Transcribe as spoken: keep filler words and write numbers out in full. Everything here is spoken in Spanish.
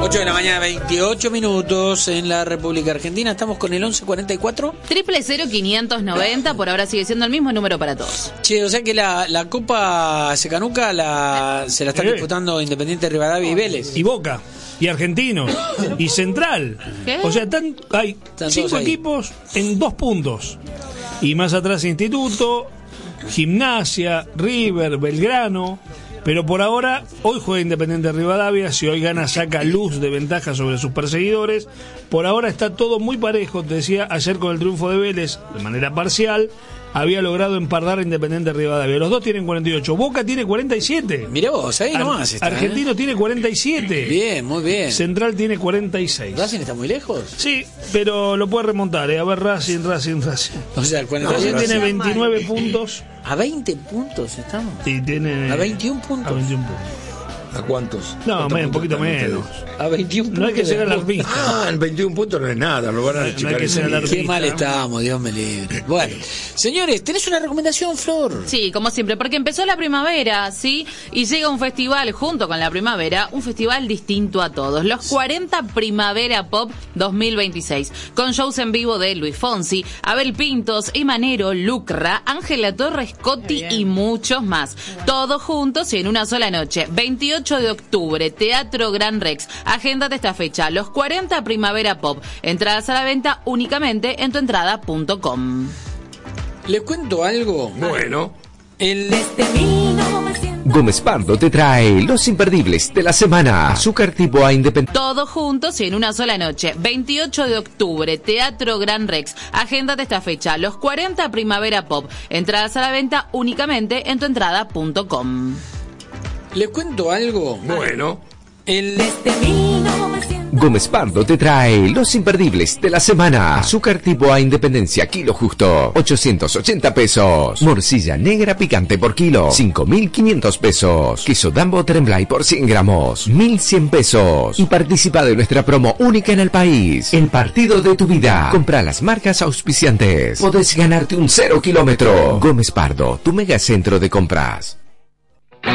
ocho de la mañana, veintiocho minutos en la República Argentina. Estamos con el once cuarenta y cuatro. Triple cero quinientos noventa, por ahora sigue siendo el mismo número para todos. Che, o sea que la, la Copa Secanuca la, se la están Eh. disputando Independiente Rivadavia y Vélez. Y Boca, y Argentinos, y Central. ¿Qué? O sea, están, hay Están cinco todos ahí. equipos en dos puntos. Y más atrás Instituto, Gimnasia, River, Belgrano. Pero por ahora, hoy juega Independiente Rivadavia. Si hoy gana, saca luz de ventaja sobre sus perseguidores. Por ahora está todo muy parejo. Te decía, ayer con el triunfo de Vélez, de manera parcial, había logrado empardar a Independiente Rivadavia. Los dos tienen cuarenta y ocho. Boca tiene cuarenta y siete. Mirá vos, ahí Ar- nomás está, Argentino ¿eh? tiene cuarenta y siete. Bien, muy bien. Central tiene cuarenta y seis. ¿Racing está muy lejos? Sí, pero lo puede remontar. ¿eh? A ver, Racing, Racing, Racing. O sea, el cuarenta y Racing siete tiene veintinueve puntos a veinte puntos estamos. y tiene... A veintiún puntos. A veintiún puntos. ¿A cuántos? No, ¿Cuántos me- un puntos poquito están menos. ustedes? A veintiún puntos. No hay que llegar a de- las vistas. Ah, en veintiún puntos no es nada, lo van a No hay achicar que ser enseguida. alarmista. Qué mal estamos, Dios me libre. Bueno, señores, ¿tenés una recomendación, Flor? Sí, como siempre, porque empezó la primavera, ¿sí? Y llega un festival junto con la primavera, un festival distinto a todos. Los cuarenta Primavera Pop dos mil veintiséis, con shows en vivo de Luis Fonsi, Abel Pintos, Emanero, Lucra, Ángela Torres, Cotti y muchos más. Todos juntos y en una sola noche. veintiocho de octubre, Teatro Gran Rex. Agéndate esta fecha, los cuarenta Primavera Pop. Entradas a la venta únicamente en tuentrada punto com. Les cuento algo. Bueno, El... Gómez Pardo te trae los imperdibles de la semana. Azúcar tipo A Independiente. Todos juntos y en una sola noche. veintiocho de octubre, Teatro Gran Rex. Agéndate esta fecha, los cuarenta Primavera Pop. Entradas a la venta únicamente en tuentrada punto com. Les cuento algo. bueno. El... Gómez Pardo te trae los imperdibles de la semana. Azúcar tipo A Independencia, kilo justo, ochocientos ochenta pesos. Morcilla negra picante por kilo, cinco mil quinientos pesos. Queso Dambo Tremblay por cien gramos, mil cien pesos. Y participa de nuestra promo única en el país. El partido de tu vida. Compra las marcas auspiciantes. Podés ganarte un cero kilómetro. Gómez Pardo, tu megacentro de compras.